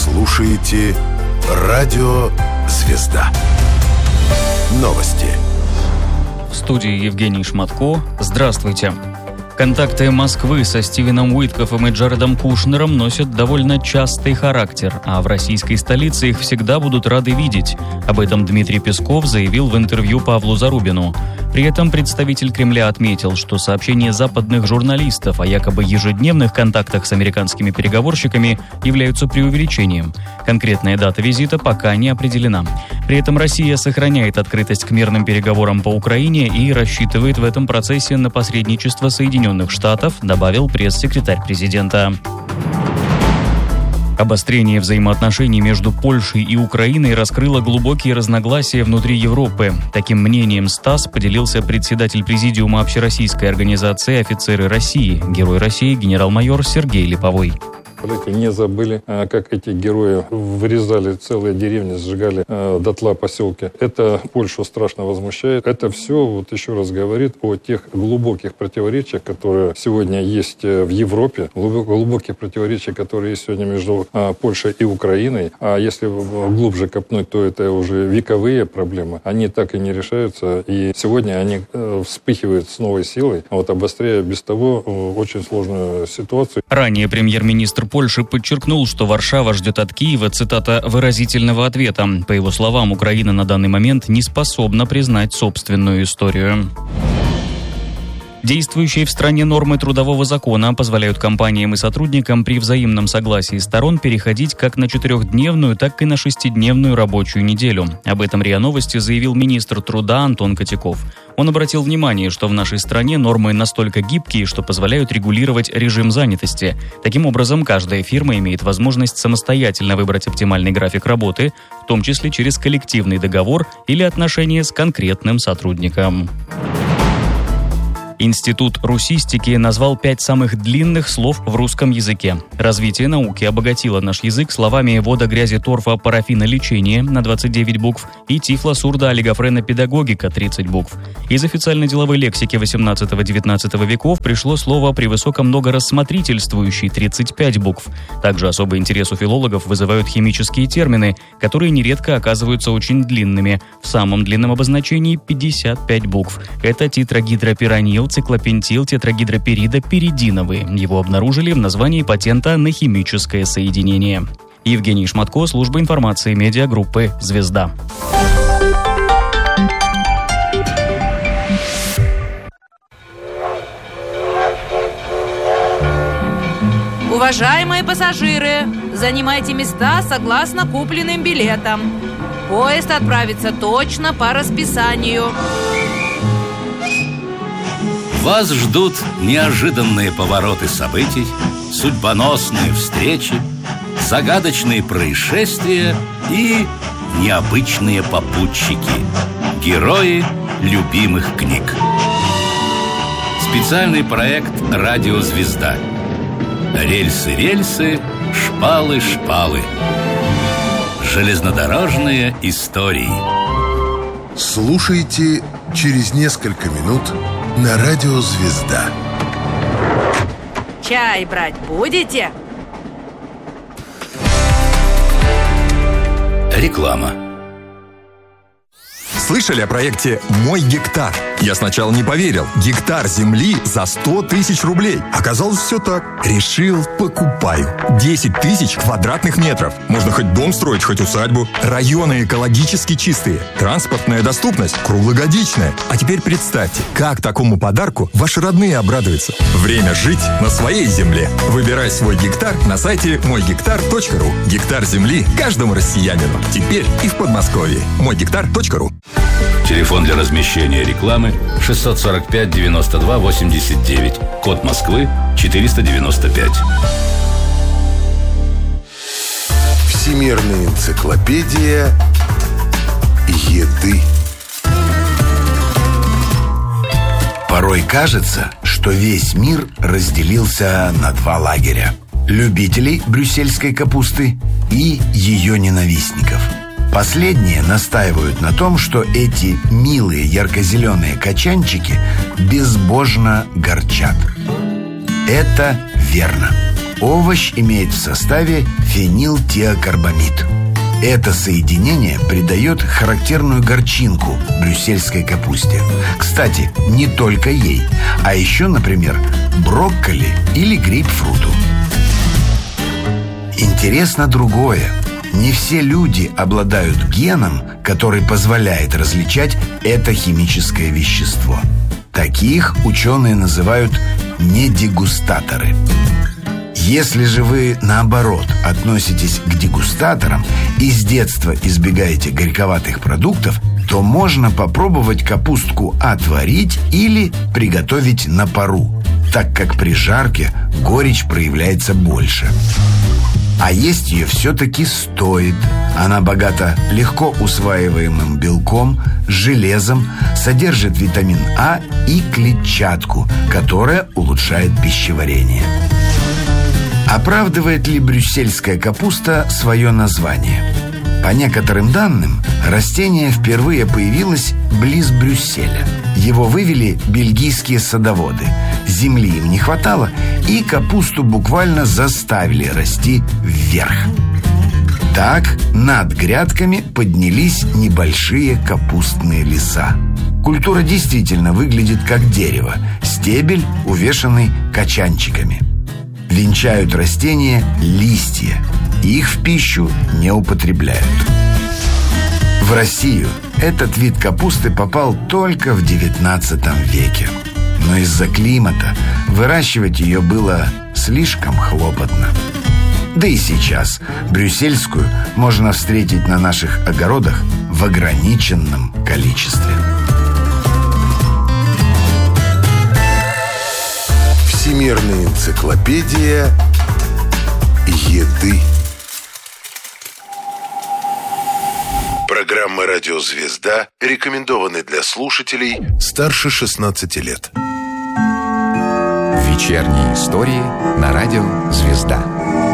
слушаете радио «Звезда». Новости. В студии Евгений Шматко. Здравствуйте. Контакты Москвы со Стивеном Уиткоффом и Джаредом Кушнером носят довольно частый характер, а в российской столице их всегда будут рады видеть. Об этом Дмитрий Песков заявил в интервью Павлу Зарубину. При этом представитель Кремля отметил, что сообщения западных журналистов о якобы ежедневных контактах с американскими переговорщиками являются преувеличением. Конкретная дата визита пока не определена. При этом Россия сохраняет открытость к мирным переговорам по Украине и рассчитывает в этом процессе на посредничество Соединенных Штатов, добавил пресс-секретарь президента. Обострение взаимоотношений между Польшей и Украиной раскрыло глубокие разногласия внутри Европы. Таким мнением СТАСС поделился председатель президиума общероссийской организации «Офицеры России», герой России генерал-майор Сергей Липовой. Не забыли, как эти герои вырезали целые деревни, сжигали дотла поселки. Это Польшу страшно возмущает. Это все, вот еще раз говорит о тех глубоких противоречиях, которые сегодня есть в Европе, глубоких противоречиях, которые есть сегодня между Польшей и Украиной. А если глубже копнуть, то это уже вековые проблемы. Они так и не решаются, и сегодня они вспыхивают с новой силой, обостряя без того очень сложную ситуацию. Ранее премьер-министр Польши подчеркнул, что Варшава ждет от Киева, цитата, «выразительного ответа». По его словам, Украина на данный момент не способна признать собственную историю. Действующие в стране нормы трудового закона позволяют компаниям и сотрудникам при взаимном согласии сторон переходить как на 4-дневную, так и на 6-дневную рабочую неделю. Об этом РИА Новости заявил министр труда Антон Котяков. Он обратил внимание, что в нашей стране нормы настолько гибкие, что позволяют регулировать режим занятости. Таким образом, каждая фирма имеет возможность самостоятельно выбрать оптимальный график работы, в том числе через коллективный договор или отношения с конкретным сотрудником. Институт русистики назвал 5 самых длинных слов в русском языке. Развитие науки обогатило наш язык словами «вода, грязи, торфа, парафина, лечение» на 29 букв и «тифло, сурдо, олигофрена, педагогика» 30 букв. Из официальной деловой лексики 18-19 веков пришло слово «превысоко многорассмотрительствующий» 35 букв. Также особый интерес у филологов вызывают химические термины, которые нередко оказываются очень длинными. В самом длинном обозначении 55 букв. Это тетрагидрапиранил, циклопентил, тетрагидроперида, перидиновые. Его обнаружили в названии патента на химическое соединение. Евгений Шматко, служба информации медиагруппы «Звезда». Уважаемые пассажиры, занимайте места согласно купленным билетам. Поезд отправится точно по расписанию. Вас ждут неожиданные повороты событий, судьбоносные встречи, загадочные происшествия и необычные попутчики, герои любимых книг. Специальный проект «Радио Звезда». Рельсы, рельсы, шпалы, шпалы. Железнодорожные истории. Слушайте через несколько минут на радио «Звезда». Чай брать будете? Реклама. Слышали о проекте «Мой гектар»? Я сначала не поверил. Гектар земли за 100 тысяч рублей. Оказалось, все так. Решил, покупаю. 10 тысяч квадратных метров. Можно хоть дом строить, хоть усадьбу. Районы экологически чистые. Транспортная доступность круглогодичная. А теперь представьте, как такому подарку ваши родные обрадуются. Время жить на своей земле. Выбирай свой гектар на сайте мойгектар.ру. Гектар земли каждому россиянину. Теперь и в Подмосковье. Мойгектар.ру. Телефон для размещения рекламы 645 92 89. Код Москвы 495. Всемирная энциклопедия еды. Порой кажется, что весь мир разделился на 2 лагеря: любителей брюссельской капусты и ее ненавистников. Последние настаивают на том, что эти милые ярко-зеленые качанчики безбожно горчат. Это верно. Овощ имеет в составе фенилтиокарбамид. Это соединение придает характерную горчинку брюссельской капусте. Кстати, не только ей, а еще, например, брокколи или грейпфруту. Интересно другое. Не все люди обладают геном, который позволяет различать это химическое вещество. Таких ученые называют недегустаторы. Если же вы, наоборот, относитесь к дегустаторам и с детства избегаете горьковатых продуктов, то можно попробовать капустку отварить или приготовить на пару, так как при жарке горечь проявляется больше. А есть ее все-таки стоит. Она богата легко усваиваемым белком, железом, содержит витамин А и клетчатку, которая улучшает пищеварение. Оправдывает ли брюссельская капуста свое название? По некоторым данным, растение впервые появилось близ Брюсселя. Его вывели бельгийские садоводы. Земли им не хватало, и капусту буквально заставили расти вверх. Так над грядками поднялись небольшие капустные леса. Культура действительно выглядит как дерево, стебель, увешанный качанчиками. Венчают растения листья. Их в пищу не употребляют. В Россию этот вид капусты попал только в XIX веке. Но из-за климата выращивать ее было слишком хлопотно. Да и сейчас брюссельскую можно встретить на наших огородах в ограниченном количестве. Всемирная энциклопедия еды. Программа «Радио Звезда» рекомендованы для слушателей старше 16 лет. Вечерние истории на радио «Звезда».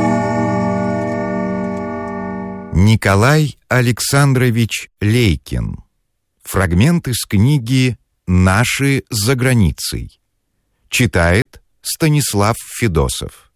Николай Александрович Лейкин. Фрагмент из книги «Наши за границей». Читает Станислав Федосов.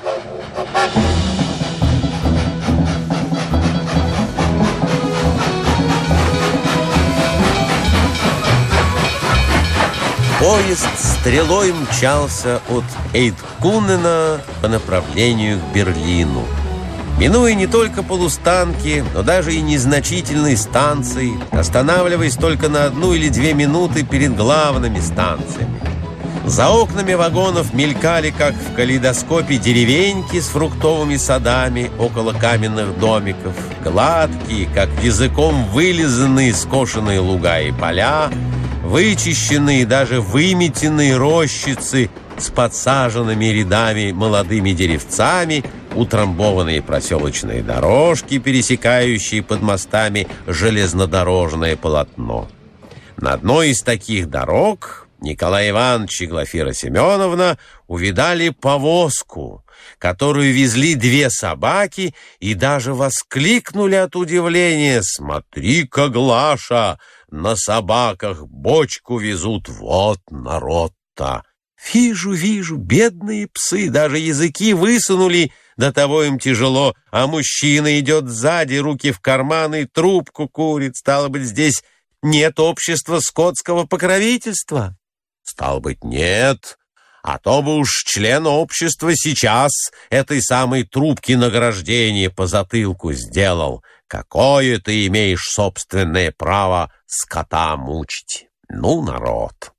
Поезд стрелой мчался от Эйдкунена по направлению к Берлину. Минуя не только полустанки, но даже и незначительные станции, останавливаясь только на 1 или 2 минуты перед главными станциями. За окнами вагонов мелькали, как в калейдоскопе, деревеньки с фруктовыми садами около каменных домиков, гладкие, как языком вылизанные скошенные луга и поля, вычищенные, даже выметенные рощицы с подсаженными рядами молодыми деревцами, утрамбованные проселочные дорожки, пересекающие под мостами железнодорожное полотно. На одной из таких дорог Николай Иванович и Глафира Семеновна увидали повозку, которую везли 2 собаки, и даже воскликнули от удивления: «Смотри-ка, Глаша, на собаках бочку везут, вот народ-то!» «Вижу, бедные псы, даже языки высунули, до того им тяжело, а мужчина идет сзади, руки в карманы, трубку курит. Стало быть, здесь нет общества скотского покровительства?» «Стало быть, нет, а то бы уж член общества сейчас этой самой трубки награждение по затылку сделал. Какое ты имеешь собственное право скота мучить? Ну, народ!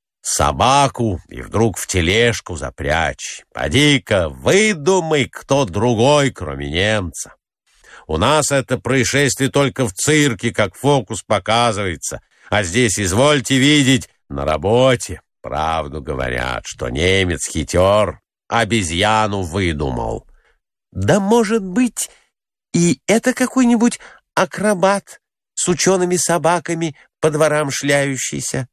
Собаку и вдруг в тележку запрячь. Поди-ка, выдумай, кто другой, кроме немца. У нас это происшествие только в цирке, как фокус показывается, а здесь, извольте видеть, на работе. Правду говорят, что немец хитер, обезьяну выдумал». «Да, может быть, и это какой-нибудь акробат с учеными собаками по дворам шляющийся?»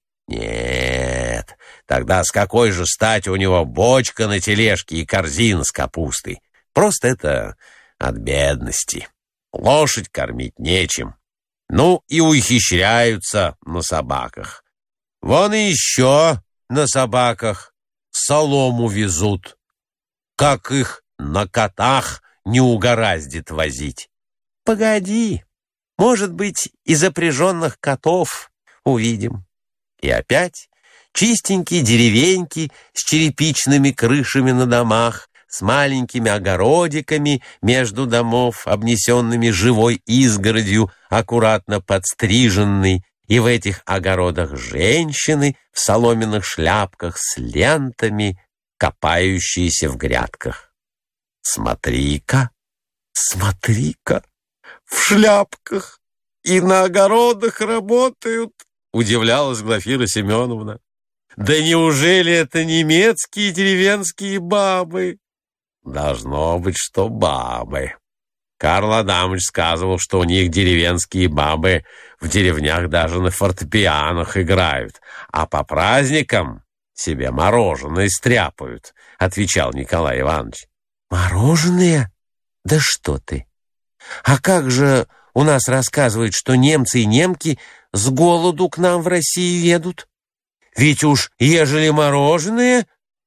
«Нет, тогда с какой же стати у него бочка на тележке и корзина с капустой? Просто это от бедности. Лошадь кормить нечем. Ну и ухищряются на собаках. Вон и еще на собаках солому везут. Как их на котах не угораздит возить. Погоди, может быть, и запряженных котов увидим. И опять чистенькие деревеньки с черепичными крышами на домах, с маленькими огородиками между домов, обнесенными живой изгородью, аккуратно подстриженной, и в этих огородах женщины в соломенных шляпках с лентами, копающиеся в грядках. Смотри-ка, смотри-ка, в шляпках и на огородах работают, удивлялась Глафира Семеновна. Да неужели это немецкие деревенские бабы? Должно быть, что бабы. Карл Адамович сказывал, что у них деревенские бабы в деревнях даже на фортепианах играют, а по праздникам себе мороженое стряпают, отвечал Николай Иванович. Мороженое? Да что ты! А как же у нас рассказывают, что немцы и немки с голоду к нам в Россию едут? Ведь уж ежели мороженое,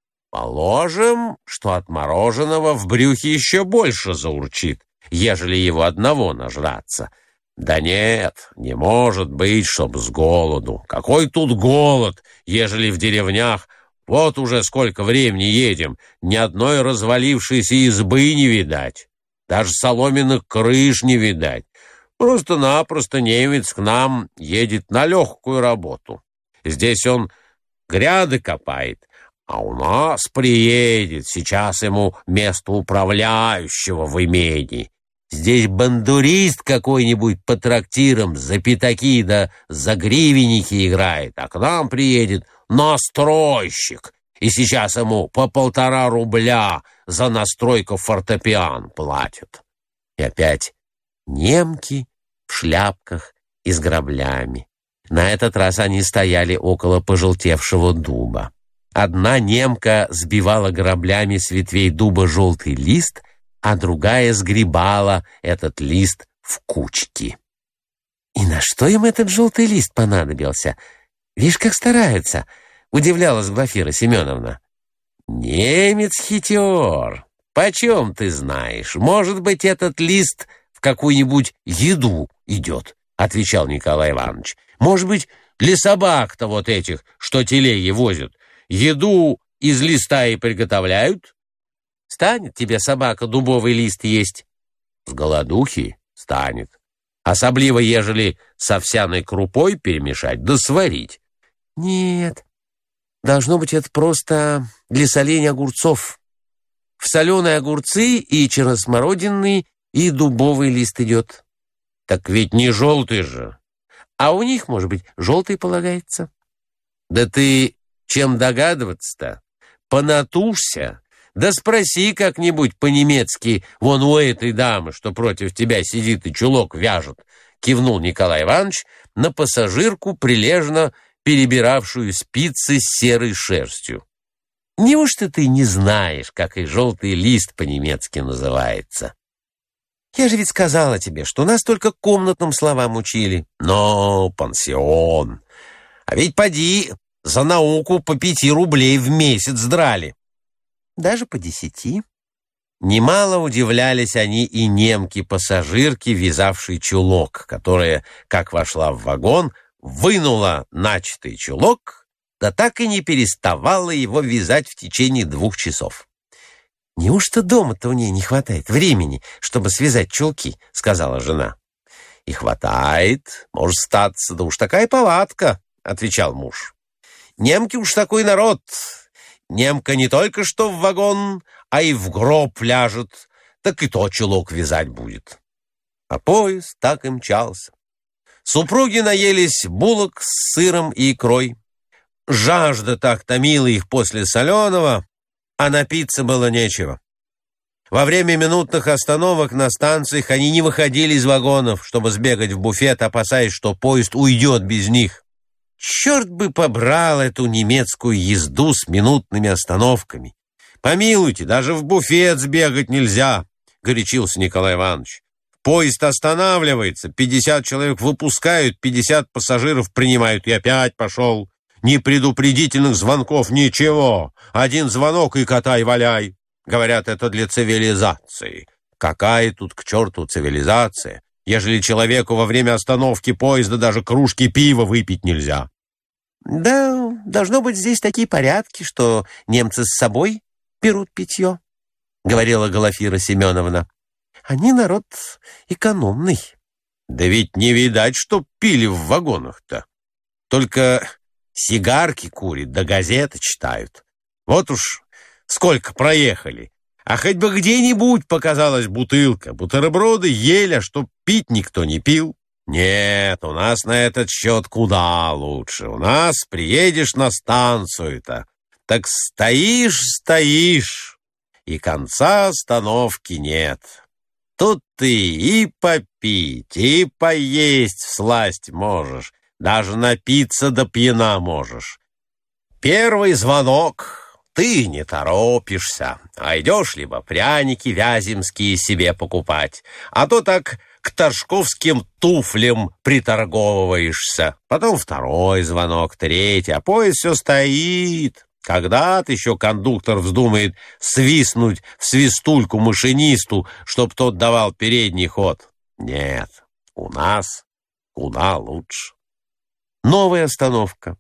положим, что от мороженого в брюхе еще больше заурчит, ежели его одного нажраться. Да нет, не может быть, чтоб с голоду. Какой тут голод, ежели в деревнях вот уже сколько времени едем, ни одной развалившейся избы не видать, даже соломенных крыш не видать. Просто-напросто немец к нам едет на легкую работу. Здесь он гряды копает, а у нас приедет, сейчас ему место управляющего в имении. Здесь бандурист какой-нибудь по трактирам за пятаки да за гривенники играет, а к нам приедет настройщик, и сейчас ему по 1,5 рубля за настройку фортепиан платят. И опять немки в шляпках и с граблями. На этот раз они стояли около пожелтевшего дуба. Одна немка сбивала граблями с ветвей дуба желтый лист, а другая сгребала этот лист в кучки. И на что им этот желтый лист понадобился? Видишь, как стараются, удивлялась Глафира Семеновна. Немец хитер. Почем ты знаешь? Может быть, этот лист в какую-нибудь еду идет, отвечал Николай Иванович. Может быть, для собак-то вот этих, что телеги возят, еду из листа и приготовляют? Станет тебе собака дубовый лист есть? С голодухи станет. Особливо, ежели с овсяной крупой перемешать да сварить. Нет, должно быть, это просто для соления огурцов. В соленые огурцы и черносмородинный, и дубовый лист идет. Так ведь не желтый же. А у них, может быть, желтый полагается. Да ты чем догадываться-то? Понатужься. Да спроси как-нибудь по-немецки вон у этой дамы, что против тебя сидит и чулок вяжет, кивнул Николай Иванович на пассажирку, прилежно перебиравшую спицы с серой шерстью. Неужто ты не знаешь, как и желтый лист по-немецки называется? Я же ведь сказала тебе, что нас только комнатным словам учили. Но пансион. А ведь поди, за науку по 5 рублей в месяц драли. Даже по 10. Немало удивлялись они и немки-пассажирки, вязавшей чулок, которая, как вошла в вагон, вынула начатый чулок, да так и не переставала его вязать в течение 2 часов. «Неужто дома-то у ней не хватает времени, чтобы связать чулки?» — сказала жена. «И хватает, может статься, да уж такая повадка», — отвечал муж. «Немки уж такой народ. Немка не только что в вагон, а и в гроб ляжет, так и то чулок вязать будет». А поезд так и мчался. Супруги наелись булок с сыром и икрой. Жажда так томила их после соленого, а напиться было нечего. Во время минутных остановок на станциях они не выходили из вагонов, чтобы сбегать в буфет, опасаясь, что поезд уйдет без них. Черт бы побрал эту немецкую езду с минутными остановками. Помилуйте, даже в буфет сбегать нельзя, горячился Николай Иванович. Поезд останавливается, 50 человек выпускают, 50 пассажиров принимают, и опять пошел. Ни предупредительных звонков, ничего. Один звонок и катай-валяй. Говорят, это для цивилизации. Какая тут к черту цивилизация, ежели человеку во время остановки поезда даже кружки пива выпить нельзя? Да, должно быть, здесь такие порядки, что немцы с собой берут питье, говорила Глафира Семеновна. Они народ экономный. Да ведь не видать, что пили в вагонах-то. Только сигарки курят, да газеты читают. Вот уж сколько проехали. А хоть бы где-нибудь показалась бутылка. Бутерброды ели, а чтоб пить никто не пил. Нет, у нас на этот счет куда лучше. У нас приедешь на станцию-то, так стоишь, и конца остановки нет. Тут ты и попить, и поесть всласть можешь, даже напиться до пьяна можешь. Первый звонок, ты не торопишься, а идешь либо пряники вяземские себе покупать, а то так к торжковским туфлям приторговываешься. Потом второй звонок, третий, а поезд все стоит. Когда-то еще кондуктор вздумает свистнуть в свистульку машинисту, чтоб тот давал передний ход. Нет, у нас куда лучше. Новая остановка.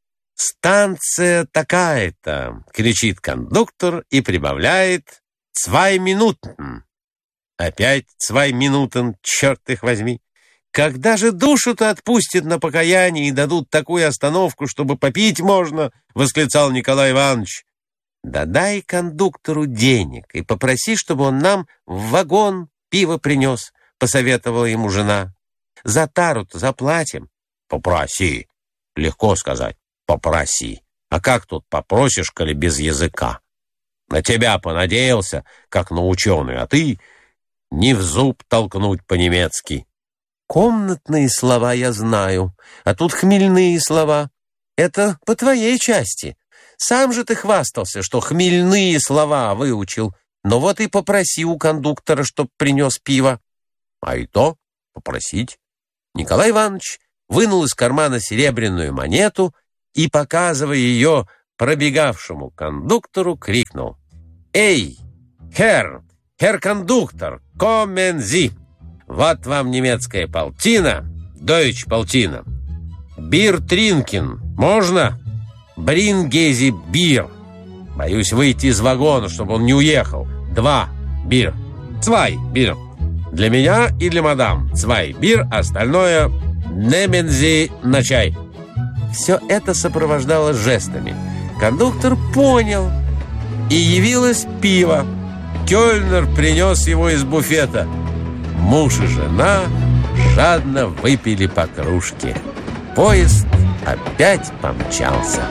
«Станция такая-то», — кричит кондуктор и прибавляет «2 минутен». Опять 2 минутен, черт их возьми. Когда же душу-то отпустят на покаяние и дадут такую остановку, чтобы попить можно, — восклицал Николай Иванович. Да дай кондуктору денег и попроси, чтобы он нам в вагон пиво принес, — посоветовала ему жена. За тару-то заплатим. Попроси. Легко сказать, попроси. А как тут попросишь, коли без языка? На тебя понадеялся, как на ученый, а ты не в зуб толкнуть по-немецки. Комнатные слова я знаю, а тут хмельные слова. Это по твоей части. Сам же ты хвастался, что хмельные слова выучил. Но вот и попроси у кондуктора, чтоб принес пиво. А и то попросить. Николай Иванович вынул из кармана серебряную монету и, показывая ее пробегавшему кондуктору, крикнул: «Эй, херр кондуктор, kommen Sie! Вот вам немецкая полтина, дойч полтина. Бир тринкин, можно? Брингези бир. Боюсь выйти из вагона, чтобы он не уехал. 2 бир. 2 бир. Для меня и для мадам 2 бир, остальное немензи на чай». Все это сопровождалось жестами. Кондуктор понял, и явилось пиво. Кёльнер принес его из буфета. Муж и жена жадно выпили по кружке. Поезд опять помчался.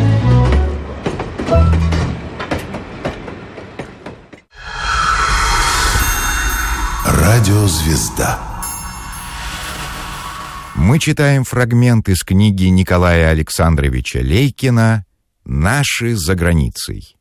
Радиозвезда. Мы читаем фрагмент из книги Николая Александровича Лейкина «Наши за границей».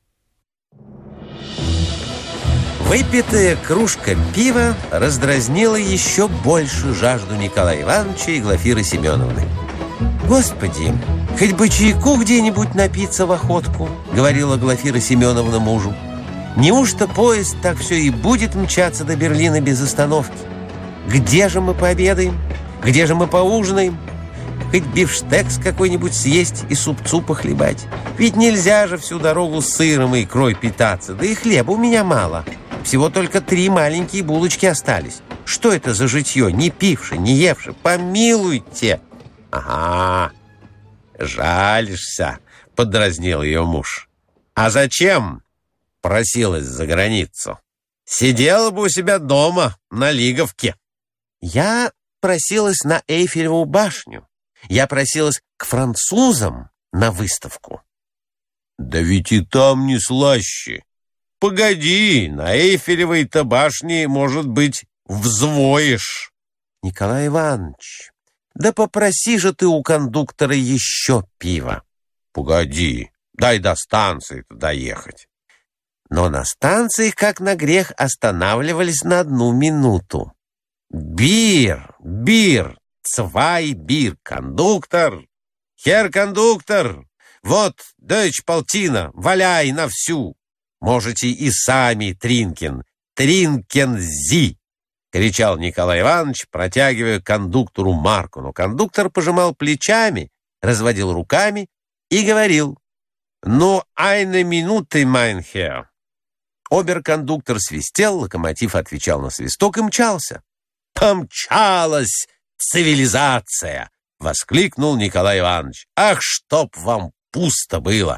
Выпитая кружка пива раздразнила еще больше жажду Николая Ивановича и Глафиры Семеновны. «Господи, хоть бы чайку где-нибудь напиться в охотку», — говорила Глафира Семеновна мужу. «Неужто поезд так все и будет мчаться до Берлина без остановки? Где же мы пообедаем? Где же мы поужинаем? Хоть бифштекс какой-нибудь съесть и супцу похлебать. Ведь нельзя же всю дорогу с сыром и икрой питаться, да и хлеба у меня мало. Всего только 3 маленькие булочки остались. Что это за житье? Не пивши, не евши, помилуйте!» «Ага, жалишься», — подразнил ее муж. «А зачем просилась за границу? Сидела бы у себя дома на Лиговке». «Я просилась на Эйфелеву башню. Я просилась к французам на выставку». «Да ведь и там не слаще. Погоди, на Эйфелевой-то башне, может быть, взвоишь». «Николай Иванович, да попроси же ты у кондуктора еще пива». «Погоди, дай до станции-то доехать». Но на станции, как на грех, останавливались на 1 минуту. «Бир, 2 бир, кондуктор! Хер кондуктор! Вот, дойч полтина, валяй на всю!» можете и сами, Тринкин. Тринкен-зи!» — кричал Николай Иванович, протягивая кондуктору марку. Но кондуктор пожимал плечами, разводил руками и говорил: «Ну, eine Minute, mein Herr». Обер-кондуктор свистел, локомотив отвечал на свисток и мчался. «Помчалась цивилизация!» — воскликнул Николай Иванович. «Ах, чтоб вам пусто было!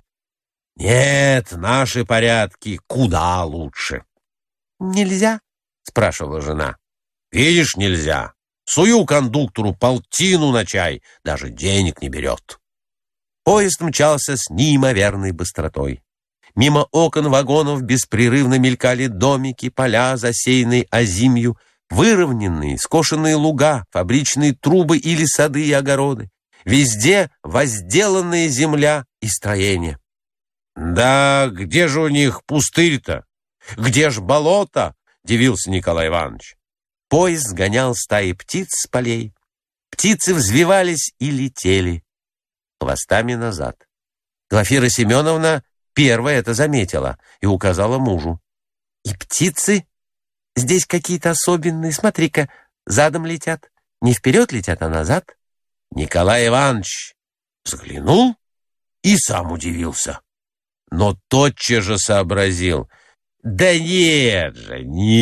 Нет, наши порядки куда лучше». «Нельзя?» — спрашивала жена. «Видишь, нельзя. Сую кондуктору полтину на чай, даже денег не берет». Поезд мчался с неимоверной быстротой. Мимо окон вагонов беспрерывно мелькали домики, поля, засеянные озимью, выровненные, скошенные луга, фабричные трубы или сады и огороды. Везде возделанная земля и строения. «Да где же у них пустырь-то? Где ж болото?» — дивился Николай Иванович. Поезд сгонял стаи птиц с полей. Птицы взвивались и летели хвостами назад. Глафира Семеновна первая это заметила и указала мужу. «И птицы здесь какие-то особенные. Смотри-ка, задом летят. Не вперед летят, а назад». Николай Иванович взглянул и сам удивился. Но тотчас же сообразил: «Да нет же,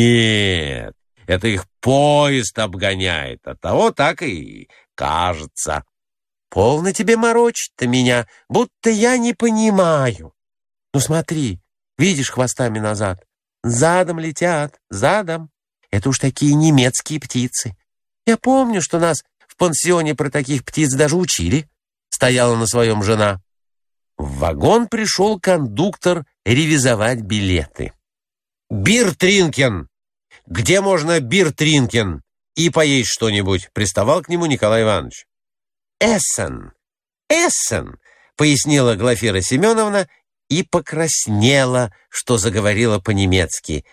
нет, это их поезд обгоняет, оттого так и кажется». «Полно тебе морочить-то меня, будто я не понимаю. Ну смотри, видишь, хвостами назад. Задом летят, задом. Это уж такие немецкие птицы. Я помню, что нас в пансионе про таких птиц даже учили», — стояла на своем жена. В вагон пришел кондуктор ревизовать билеты. «Бир-Тринкен! Где можно бир-Тринкен? И поесть что-нибудь?» — приставал к нему Николай Иванович. «Эссен! Эссен!» — пояснила Глафира Семеновна и покраснела, что заговорила по-немецки.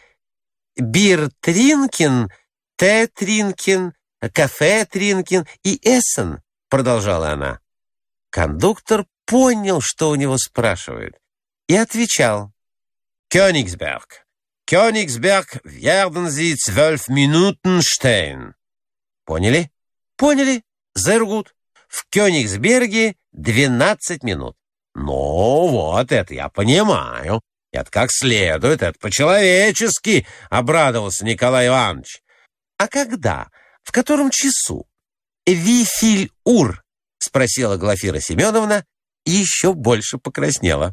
«Бир-Тринкен, те-Тринкен, кафе-Тринкен и Эссен», — продолжала она. Кондуктор понял, что у него спрашивают, и отвечал: «Königsberg. Königsberg werden Sie 12 Minuten stehen». «Поняли?» «Поняли. Sehr gut. В Кёнигсберге 12 минут». «Ну, вот это я понимаю. Это как следует, это по-человечески», — обрадовался Николай Иванович. «А когда? В котором часу?» «Wie viel Uhr?» — спросила Глафира Семеновна и еще больше покраснела.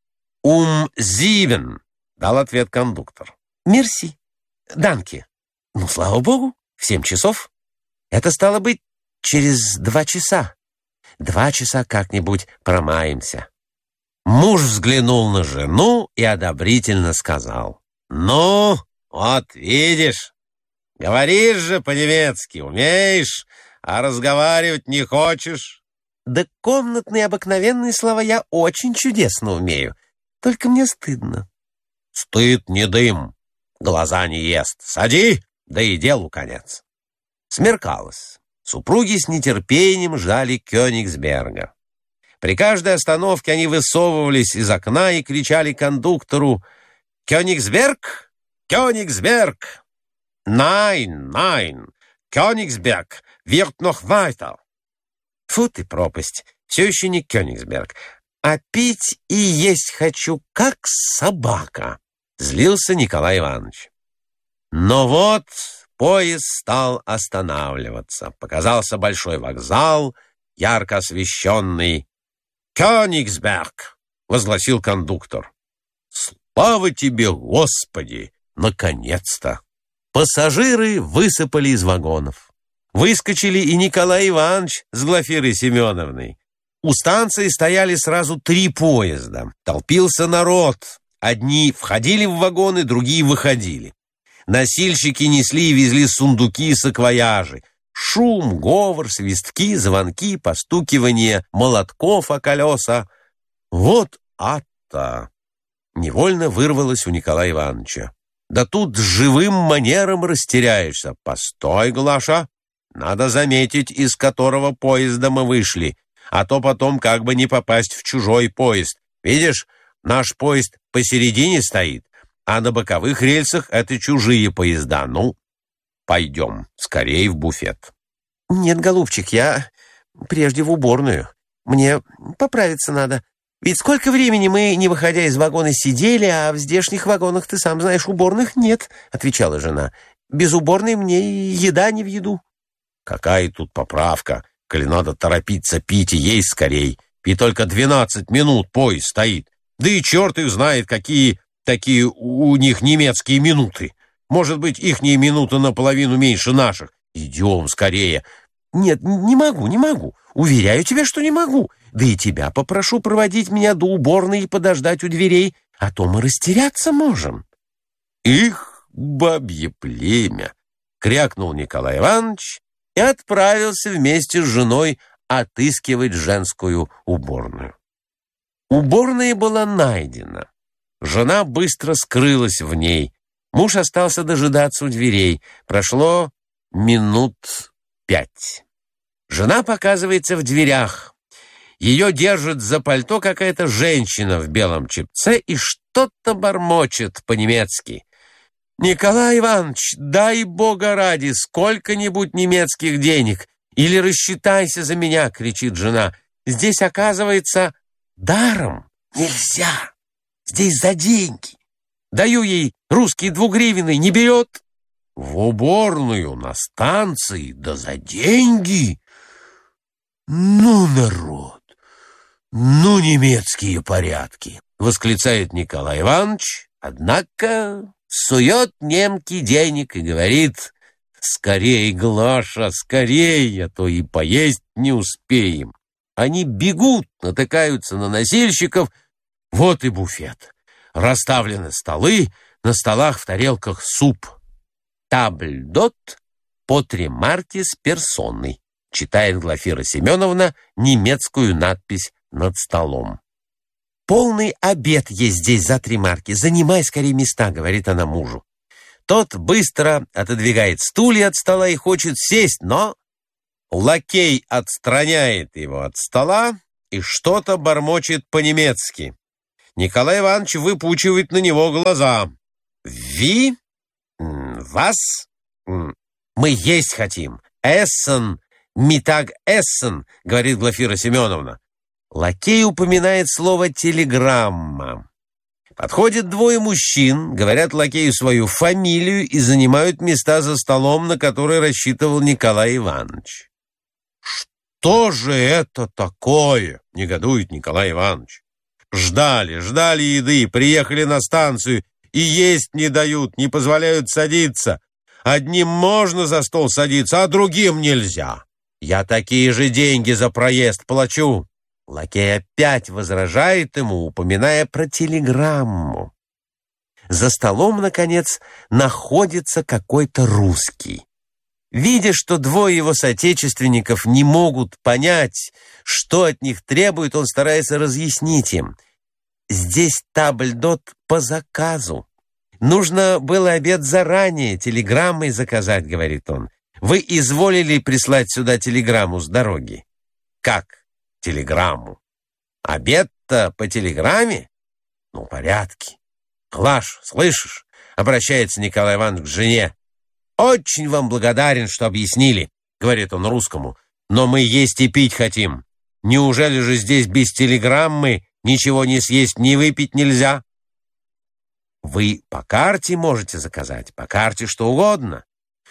«7», — дал ответ кондуктор. «Мерси. Данки. Ну, слава богу, в 7 часов. Это стало быть через 2 часа. 2 часа как-нибудь промаемся». Муж взглянул на жену и одобрительно сказал: «Ну, вот видишь, говоришь же по-немецки, умеешь, а разговаривать не хочешь». «Да комнатные обыкновенные слова я очень чудесно умею, только мне стыдно». «Стыд не дым, глаза не ест. Сади, да и делу конец». Смеркалось. Супруги с нетерпением ждали Кёнигсберга. При каждой остановке они высовывались из окна и кричали кондуктору: «Кёнигсберг! Кёнигсберг! Nein, nein! Кёнигсберг wird noch weiter!» Фу ты, пропасть! Все еще не Кёнигсберг. А пить и есть хочу, как собака. Злился Николай Иванович. Но вот поезд стал останавливаться. Показался большой вокзал, ярко освещенный. «Кёнигсберг!» — возгласил кондуктор. «Слава тебе, Господи! Наконец-то!» Пассажиры высыпали из вагонов. Выскочили и Николай Иванович с Глафирой Семеновной. У станции стояли сразу 3 поезда. Толпился народ. Одни входили в вагоны, другие выходили. Носильщики несли и везли сундуки и саквояжи. Шум, говор, свистки, звонки, постукивание молотков о колеса. Вот ад-то! Невольно вырвалось у Николая Ивановича. Да тут с живым манером растеряешься. Постой, Глаша, надо заметить, из которого поезда мы вышли, а то потом как бы не попасть в чужой поезд. Видишь, Наш поезд посередине стоит, а на боковых рельсах это чужие поезда. Ну, пойдем скорее в буфет». «Нет, голубчик, я прежде в уборную. Мне поправиться надо. Ведь сколько времени мы, не выходя из вагона, сидели, а в здешних вагонах, ты сам знаешь, уборных нет», — отвечала жена. «Без уборной мне и еда не в еду». «Какая тут поправка, коли надо торопиться пить и есть скорей. И только 12 минут поезд стоит. Да и черт их знает, какие такие у них немецкие минуты. Может быть, ихние минуты наполовину меньше наших. Идем скорее». «Нет, не могу. Уверяю тебя, что не могу. Да и тебя попрошу проводить меня до уборной и подождать у дверей, а то мы растеряться можем». «Их, бабье племя!» — крякнул Николай Иванович и отправился вместе с женой отыскивать женскую уборную. Уборная была найдена. Жена быстро скрылась в ней. Муж остался дожидаться у дверей. Прошло минут 5. Жена показывается в дверях. Ее держит за пальто какая-то женщина в белом чепце и что-то бормочет по-немецки. «Николай Иванович, дай бога ради, сколько-нибудь немецких денег, или рассчитайся за меня!» — кричит жена. «Здесь, оказывается, даром нельзя. Здесь за деньги. Даю ей русские 2 гривны, не берет». «В уборную на станции, да за деньги? Ну, народ, ну, немецкие порядки!» — восклицает Николай Иванович, однако сует немке денег и говорит: «Скорей, Глаша, скорей, а то и поесть не успеем». Они бегут, натыкаются на носильщиков. Вот и буфет. Расставлены столы, на столах в тарелках суп. «Табль-дот по 3 марки с персоной», читает Глафира Семеновна немецкую надпись над столом. «Полный обед есть здесь за 3 марки. Занимай скорее места», — говорит она мужу. Тот быстро отодвигает стулья от стола и хочет сесть, но лакей отстраняет его от стола и что-то бормочет по-немецки. Николай Иванович выпучивает на него глаза. «Ви? Вас? Мы есть хотим. Эссен, митаг эссен», — говорит Глафира Семеновна. Лакей упоминает слово «телеграмма». Подходят 2 мужчин, говорят лакею свою фамилию и занимают места за столом, на который рассчитывал Николай Иванович. «Что же это такое?» — негодует Николай Иванович. Ждали еды, приехали на станцию и есть не дают, не позволяют садиться. Одним можно за стол садиться, а другим нельзя. Я такие же деньги за проезд плачу». Лакей опять возражает ему, упоминая про телеграмму. За столом, наконец, находится какой-то русский. Видя, что 2 его соотечественников не могут понять, что от них требует, он старается разъяснить им. «Здесь табль-дот по заказу. Нужно было обед заранее телеграммой заказать», — говорит он. «Вы изволили прислать сюда телеграмму с дороги». «Как телеграмму? Обед-то по телеграмме? Ну, порядки. Глаш, слышишь?» — обращается Николай Иванович к жене. «Очень вам благодарен, что объяснили», — говорит он русскому. «Но мы есть и пить хотим. Неужели же здесь без телеграммы ничего не съесть, не выпить нельзя?» «Вы по карте можете заказать, по карте что угодно».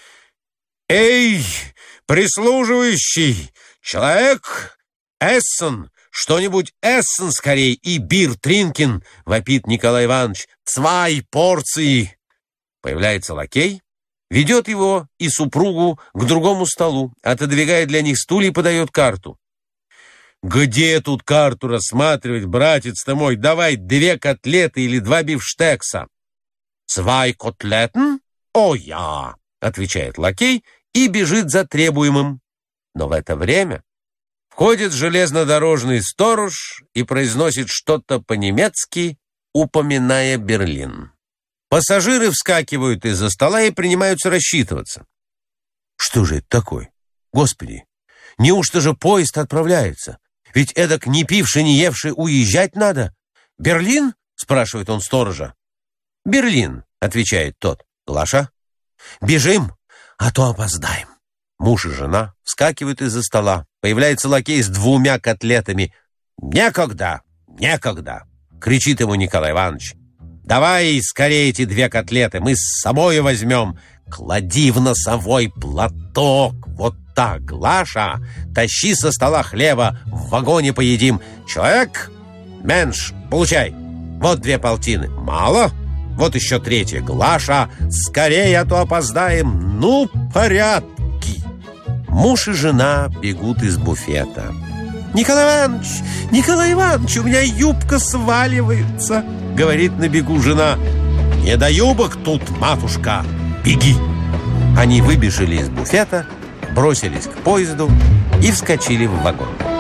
«Эй, прислуживающий! Человек! Эссен! Что-нибудь Эссен скорей! И бир Тринкин!» — вопит Николай Иванович. «2 порции!» Появляется лакей, ведет его и супругу к другому столу, отодвигает для них стулья и подает карту. «Где тут карту рассматривать, братец-то мой? Давай 2 котлеты или 2 бифштекса». «2 котлетен? О, я!» — отвечает лакей и бежит за требуемым. Но в это время входит железнодорожный сторож и произносит что-то по-немецки, упоминая Берлин. Пассажиры вскакивают из-за стола и принимаются рассчитываться. «Что же это такое? Господи, неужто же поезд отправляется? Ведь эдак не пивший, не евший уезжать надо. Берлин? спрашивает он сторожа. «Берлин», — отвечает тот. «Глаша, бежим, а то опоздаем». Муж и жена вскакивают из-за стола. Появляется лакей с 2 котлетами. «Некогда, некогда!» — кричит ему Николай Иванович. «Давай скорее эти 2 котлеты, мы с собой возьмем. Клади в носовой платок. Вот так, Глаша, тащи со стола хлеба, в вагоне поедим. Человек, менш, получай. Вот 2 полтины. Мало? Вот еще 3. Глаша, скорее, а то опоздаем. Ну, порядки!» Муж и жена бегут из буфета. «Николай Иванович, у меня юбка сваливается», — говорит на бегу жена. «Не до юбок тут, матушка, беги». Они выбежали из буфета, бросились к поезду и вскочили в вагон.